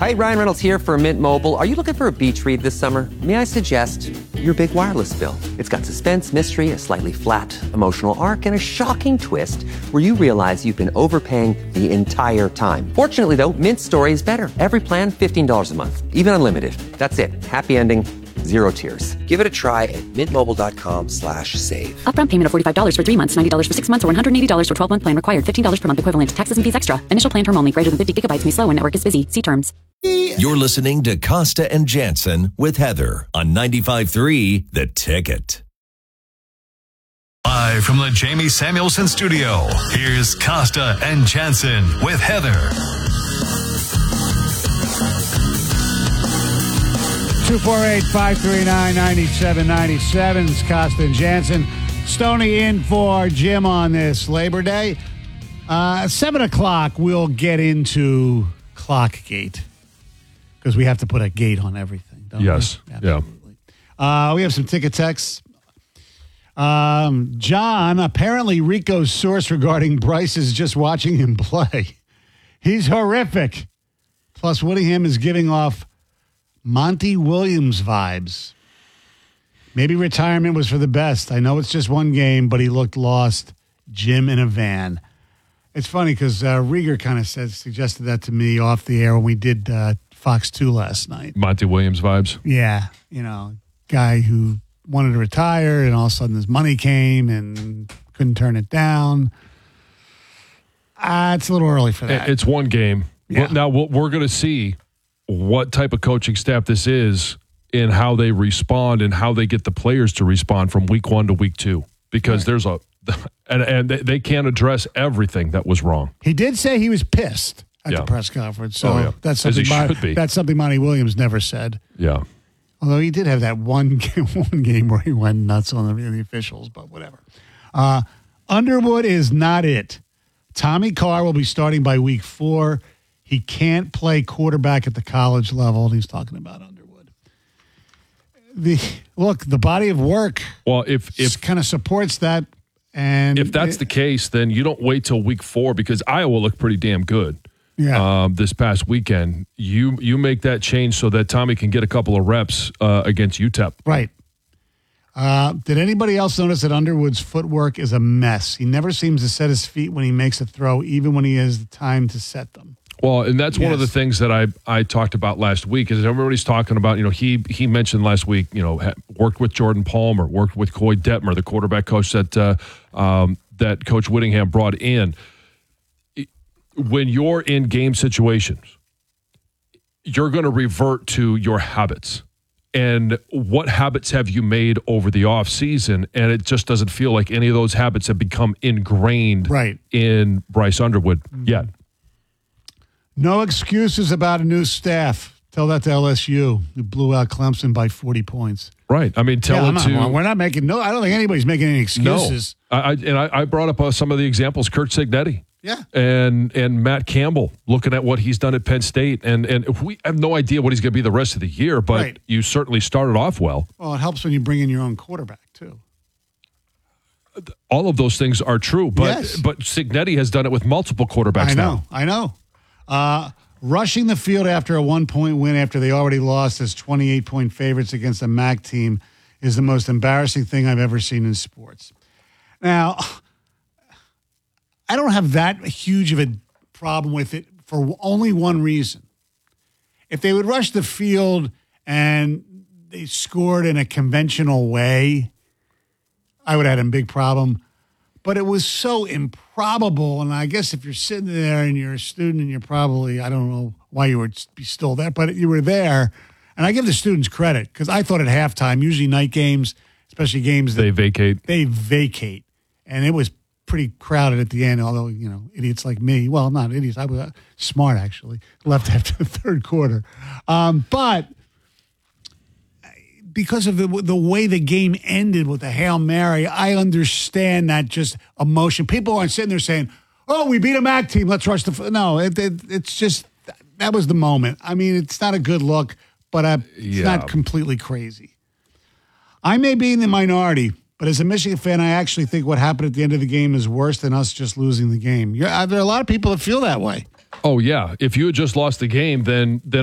Hi, Ryan Reynolds here for Mint Mobile. Are you looking for a beach read this summer? May I suggest your big wireless bill? It's got suspense, mystery, a slightly flat emotional arc, and a shocking twist where you realize you've been overpaying the entire time. Fortunately, though, Mint's story is better. Every plan, $15 a month, even unlimited. That's it. Happy ending. Zero tears. Give it a try at mintmobile.com/save. Upfront payment of $45 for 3 months, $90 for 6 months, or $180 for 12-month plan required. $15 per month equivalent. Taxes and fees extra. Initial plan term only. Greater than 50 gigabytes may slow and network is busy. See terms. You're listening to Costa and Jansen with Heather on 95.3 The Ticket. Live from the Jamie Samuelson studio, here's Costa and Jansen with Heather. 248-539-9797. It's Costa and Jansen. Stoney in for Jim on this Labor Day. 7 o'clock, we'll get into Clockgate because we have to put a gate on everything, don't yes. we? Absolutely. Yeah. We have some ticket texts. John, apparently Rico's source regarding Bryce is just watching him play. He's horrific. Plus, Whittingham is giving off Monty Williams vibes. Maybe retirement was for the best. I know it's just one game, but he looked lost. Jim in a van. It's funny because Rieger kind of suggested that to me off the air when we did Fox 2 last night. Monty Williams vibes? Yeah. You know, guy who wanted to retire and all of a sudden his money came and couldn't turn it down. It's a little early for that. It's one game. Yeah. Now, we're going to see what type of coaching staff this is and how they respond and how they get the players to respond from week 1 to week 2. Because there's and they can't address everything that was wrong. He did say he was pissed at the press conference. So that's something Monty Williams never said. Yeah. Although he did have that one game where he went nuts on the officials, but whatever. Underwood is not it. Tommy Carr will be starting by week 4. He can't play quarterback at the college level, and he's talking about Underwood. The body of work if kind of supports that. And if that's the case, then you don't wait till week 4 because Iowa looked pretty damn good. Yeah. This past weekend, you make that change so that Tommy can get a couple of reps against UTEP. Right. Did anybody else notice that Underwood's footwork is a mess? He never seems to set his feet when he makes a throw, even when he has the time to set them. Well, and that's one of the things that I talked about last week is everybody's talking about, he mentioned last week, worked with Jordan Palmer, worked with Coy Detmer, the quarterback coach that Coach Whittingham brought in. When you're in game situations, you're going to revert to your habits. And what habits have you made over the offseason? And it just doesn't feel like any of those habits have become ingrained in Bryce Underwood yet. No excuses about a new staff. Tell that to LSU, who blew out Clemson by 40 points. Right. I mean, we're not making I don't think anybody's making any excuses. No. I brought up some of the examples. Curt Cignetti. Yeah. And Matt Campbell, looking at what he's done at Penn State. And we have no idea what he's going to be the rest of the year, but you certainly started off well. Well, it helps when you bring in your own quarterback, too. All of those things are true, but Cignetti has done it with multiple quarterbacks now. I know. Rushing the field after a 1-point win after they already lost as 28-point favorites against a MAC team is the most embarrassing thing I've ever seen in sports. Now, I don't have that huge of a problem with it for only one reason. If they would rush the field and they scored in a conventional way, I would have had a big problem. But it was so improbable, and I guess if you're sitting there and you're a student and you're probably, I don't know why you would be still there, but you were there. And I give the students credit because I thought at halftime, usually night games, especially games that they vacate. And it was pretty crowded at the end, although, idiots like me, well, not idiots, I was smart actually, left after the third quarter. But because of the way the game ended with the Hail Mary, I understand that just emotion. People aren't sitting there saying, oh, we beat a MAC team, let's rush the... No, it's just, that was the moment. I mean, it's not a good look, but it's not completely crazy. I may be in the minority, but as a Michigan fan, I actually think what happened at the end of the game is worse than us just losing the game. There are a lot of people that feel that way. Oh, yeah. If you had just lost the game, then